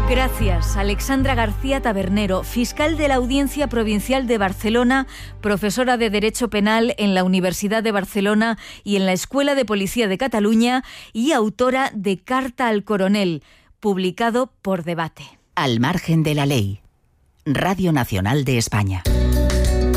Gracias, Alexandra García Tabernero, fiscal de la Audiencia Provincial de Barcelona, profesora de Derecho Penal en la Universidad de Barcelona y en la Escuela de Policía de Cataluña y autora de Carta al Coronel, publicado por Debate. Al margen de la ley. Radio Nacional de España.